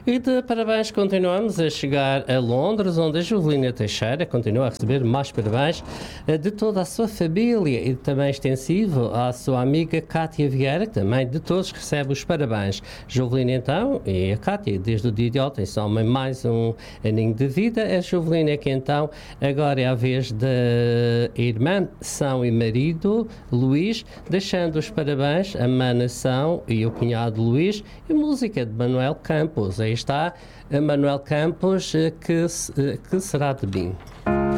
E de parabéns continuamos a chegar a Londres, onde a Jovelina Teixeira continua a receber mais parabéns de toda a sua família e também extensivo à sua amiga Cátia Vieira, que também de todos recebe os parabéns. Jovelina então, e a Cátia, desde o dia de ontem, somem mais um aninho de vida. A Jovelina que então agora é a vez da irmã São e marido Luís, deixando os parabéns a Mana São e o cunhado Luís e música de Manuel Campos. Aí está Manuel Campos, que será de mim.